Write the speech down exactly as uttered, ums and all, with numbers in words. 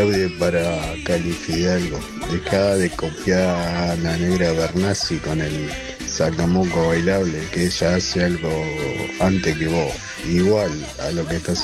audio para Cali Fidalgo. Dejá de copiar a la negra Bernasi con el sacamoco bailable, que ella hace algo antes que vos. Igual a lo que estás